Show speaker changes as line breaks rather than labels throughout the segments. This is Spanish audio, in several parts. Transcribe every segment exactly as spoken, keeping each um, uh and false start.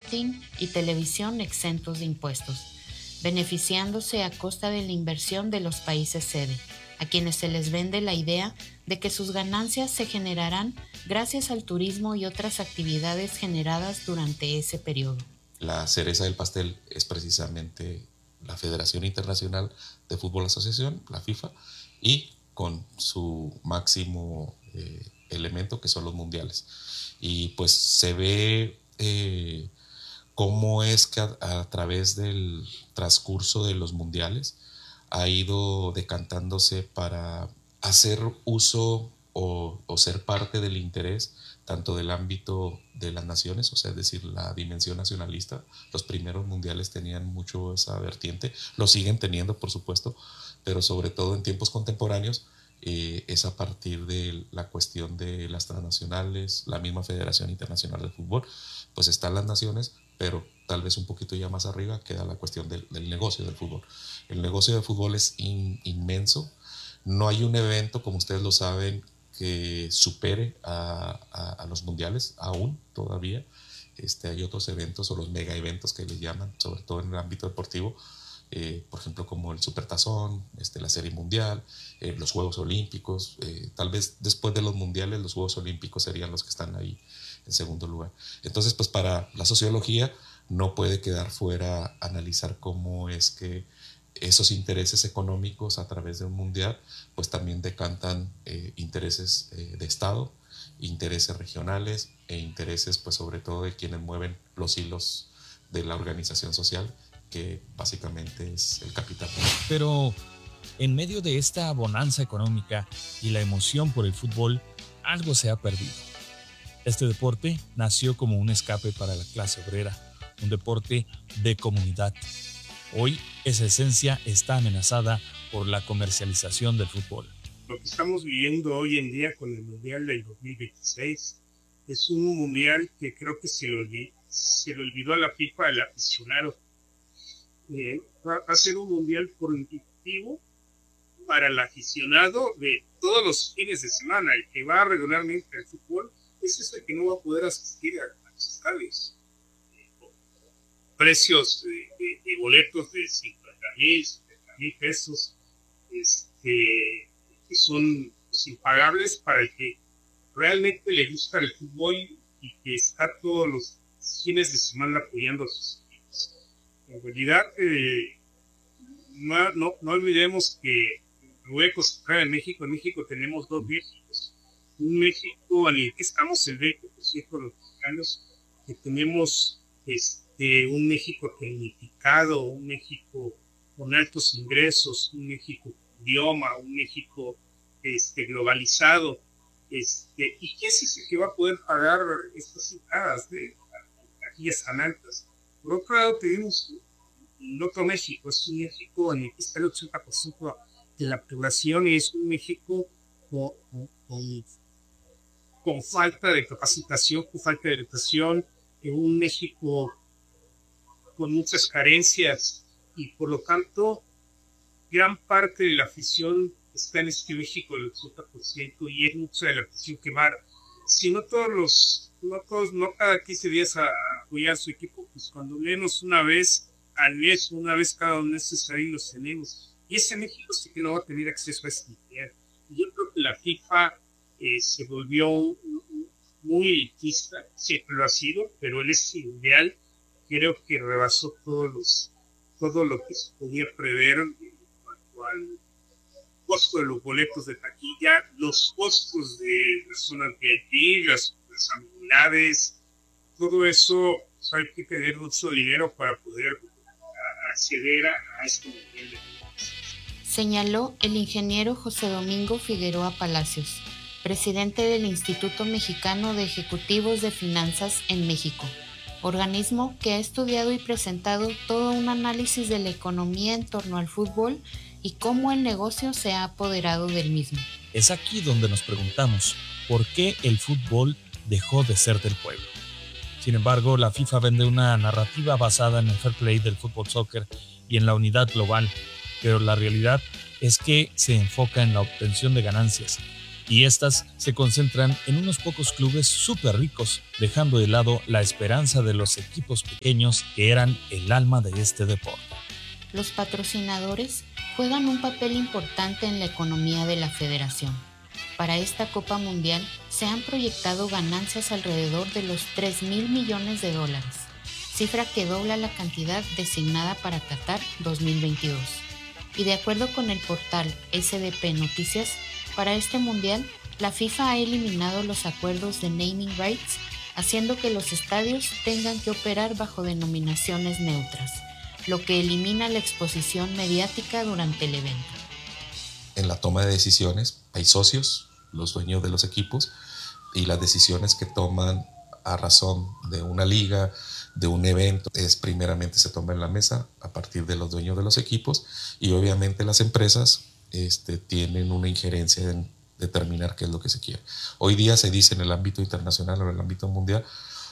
marketing y televisión exentos de impuestos, beneficiándose a costa de la inversión de los países sede, a quienes se les vende la idea de que sus ganancias se generarán gracias al turismo y otras actividades generadas durante ese periodo.
La cereza del pastel es precisamente la Federación Internacional de Fútbol Asociación, la FIFA, y con su máximo eh, elemento que son los mundiales. Y pues se ve eh, cómo es que a, a través del transcurso de los mundiales ha ido decantándose para hacer uso o, o ser parte del interés tanto del ámbito de las naciones, o sea, es decir, la dimensión nacionalista. Los primeros mundiales tenían mucho esa vertiente, lo siguen teniendo, por supuesto, pero sobre todo en tiempos contemporáneos eh, es a partir de la cuestión de las transnacionales, la misma Federación Internacional de Fútbol, pues están las naciones, pero tal vez un poquito ya más arriba queda la cuestión del, del negocio del fútbol. El negocio del fútbol es in, inmenso, no hay un evento, como ustedes lo saben, que supere a, a, a los mundiales, aún todavía. Este, hay otros eventos o los mega eventos que les llaman, sobre todo en el ámbito deportivo, eh, por ejemplo como el Supertazón, este, la Serie Mundial, eh, los Juegos Olímpicos, eh, tal vez después de los mundiales los Juegos Olímpicos serían los que están ahí en segundo lugar. Entonces pues para la sociología no puede quedar fuera analizar cómo es que esos intereses económicos a través de un mundial pues también decantan eh, intereses eh, de Estado, intereses regionales e intereses pues sobre todo de quienes mueven los hilos de la organización social, que básicamente es el capital.
Pero en medio de esta bonanza económica y la emoción por el fútbol, algo se ha perdido. Este deporte nació como un escape para la clase obrera, un deporte de comunidad. Hoy esa esencia está amenazada por la comercialización del fútbol.
Lo que estamos viviendo hoy en día con el Mundial del dos mil veintiséis es un mundial que creo que se le olvidó, se le olvidó a la FIFA al aficionado. Eh, va a ser un mundial prohibitivo para el aficionado de todos los fines de semana. El que va regularmente al fútbol es ese que no va a poder asistir a, a los estadios. Precios de, de, de boletos de cincuenta mil, setenta mil pesos, este, que son pues, impagables para el que realmente le gusta el fútbol y que está todos los fines de semana apoyando a sus equipos. En realidad, eh, no, no, no olvidemos que luego se trae en México. En México tenemos dos Méxicos. Un México en el que estamos el veinte por ciento de los mexicanos, que tenemos este, de un México tecnificado, un México con altos ingresos, un México con idioma, un México este, globalizado, este, y que sí que va a poder pagar estas entradas de taquillas tan altas. Por otro lado, tenemos el otro México, es un México en el que está el ochenta por ciento de la población y es un México con, con, con falta de capacitación, con falta de educación, un México con muchas carencias y por lo tanto gran parte de la afición está en este México del ochenta por ciento y es mucha de la afición que va, si no todos los, no todos, no cada quince días a, a apoyar a su equipo, pues cuando menos una vez al mes, una vez cada dos meses ahí los tenemos. Y ese México sí que no va a tener acceso a este mundial. Yo creo que la FIFA eh, se volvió muy elitista, siempre lo ha sido, pero en este mundial creo que rebasó todos los, todo lo que se podía prever en cuanto al costo de los boletos de taquilla, los costos de las zonas V I P, las, las amenidades, todo eso, pues hay que tener mucho dinero para poder acceder a, a este nivel de cosas.
Señaló el ingeniero José Domingo Figueroa Palacios, presidente del Instituto Mexicano de Ejecutivos de Finanzas en México, organismo que ha estudiado y presentado todo un análisis de la economía en torno al fútbol y cómo el negocio se ha apoderado del mismo.
Es aquí donde nos preguntamos, ¿por qué el fútbol dejó de ser del pueblo? Sin embargo, la FIFA vende una narrativa basada en el fair play del fútbol soccer y en la unidad global, pero la realidad es que se enfoca en la obtención de ganancias. y estas se concentran en unos pocos clubes súper ricos, dejando de lado la esperanza de los equipos pequeños que eran el alma de este deporte.
Los patrocinadores juegan un papel importante en la economía de la federación. Para esta Copa Mundial se han proyectado ganancias alrededor de los tres mil millones de dólares, cifra que dobla la cantidad designada para Qatar dos mil veintidós. Y de acuerdo con el portal S D P Noticias, para este mundial, la FIFA ha eliminado los acuerdos de naming rights, haciendo que los estadios tengan que operar bajo denominaciones neutras, lo que elimina la exposición mediática durante el evento.
En la toma de decisiones hay socios, los dueños de los equipos, y las decisiones que toman a razón de una liga, de un evento, es primeramente se toma en la mesa a partir de los dueños de los equipos, y obviamente las empresas Este, tienen una injerencia en determinar qué es lo que se quiere. Hoy día se dice en el ámbito internacional o en el ámbito mundial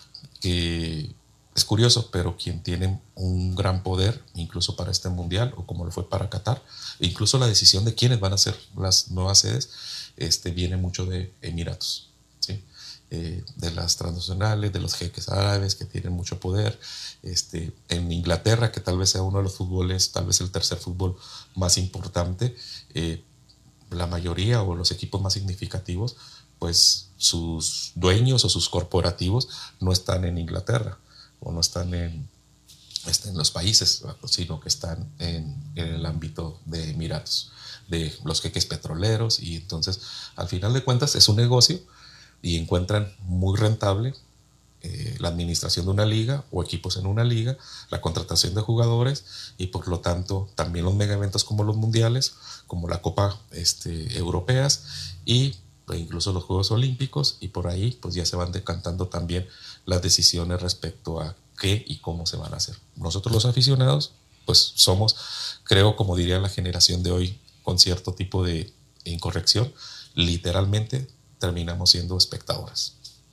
que es curioso, pero quien tiene un gran poder, incluso para este mundial o como lo fue para Qatar, e incluso la decisión de quiénes van a ser las nuevas sedes, este, viene mucho de Emiratos, ¿sí? Eh, de las transnacionales, de los jeques árabes que tienen mucho poder. Este, en Inglaterra, que tal vez sea uno de los fútboles, tal vez el tercer fútbol más importante, eh, la mayoría o los equipos más significativos, pues sus dueños o sus corporativos no están en Inglaterra o no están en, este, en los países, sino que están en, en el ámbito de Emiratos, de los jeques petroleros, y entonces al final de cuentas es un negocio y encuentran muy rentable eh, la administración de una liga o equipos en una liga, la contratación de jugadores, y por lo tanto también los mega eventos como los mundiales, como la Copa este, Europeas y e incluso los Juegos Olímpicos, y por ahí pues ya se van decantando también las decisiones respecto a qué y cómo se van a hacer. Nosotros los aficionados pues somos, creo, como diría la generación de hoy, con cierto tipo de incorrección, literalmente terminamos siendo espectadores,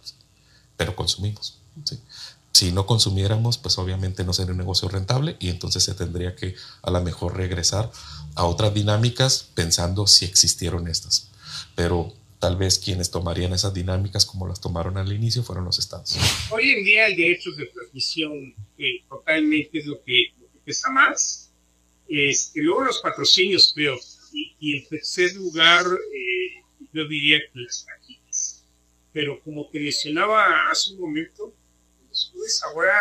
pero consumimos, ¿sí? Si no consumiéramos, pues obviamente no sería un negocio rentable, y entonces se tendría que a lo mejor regresar a otras dinámicas pensando si existieron estas, pero tal vez quienes tomarían esas dinámicas como las tomaron al inicio fueron los estados.
Hoy en día el derecho de transmisión eh, totalmente es lo que, lo que pesa más, este, luego los patrocinios, pero y, y en tercer lugar eh, yo diría que las taquillas. Pero como te mencionaba hace un momento, los clubes ahora,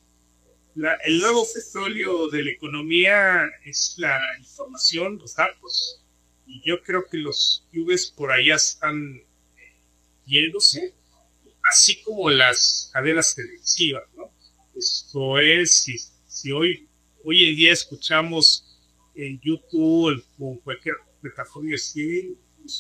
la, el nuevo petróleo de la economía es la información, los datos, y yo creo que los clubes por allá están yéndose, así como las cadenas televisivas, ¿no? Esto es, si, si hoy, hoy en día escuchamos en YouTube o en cualquier plataforma de streaming,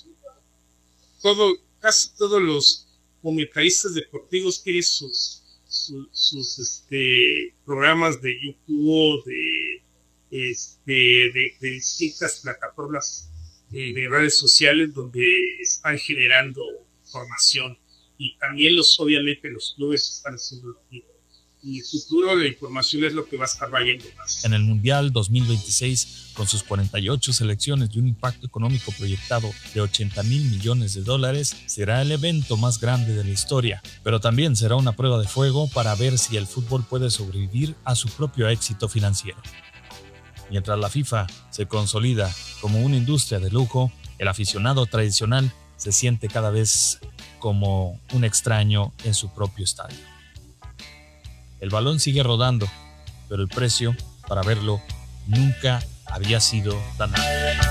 todo, casi todos los comentaristas deportivos tienen sus, sus, sus este, programas de YouTube, de, este, de, de distintas plataformas eh, de redes sociales donde están generando información, y también los, obviamente los clubes están haciendo lo mismo. Y el futuro de la información es lo que va a estar valiendo más.
En el Mundial dos mil veintiséis, con sus cuarenta y ocho selecciones y un impacto económico proyectado de ochenta mil millones de dólares, será el evento más grande de la historia, pero también será una prueba de fuego para ver si el fútbol puede sobrevivir a su propio éxito financiero. Mientras la FIFA se consolida como una industria de lujo, el aficionado tradicional se siente cada vez como un extraño en su propio estadio. El balón sigue rodando, pero el precio para verlo nunca había sido tan alto.